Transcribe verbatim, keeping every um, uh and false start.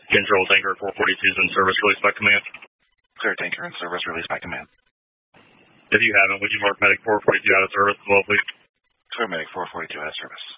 Control, tanker four forty-two is in service, release by command. Clear, tanker in service, release by command. If you haven't, would you mark medic four forty-two out of service as well, please? Clear, medic four forty-two out of service.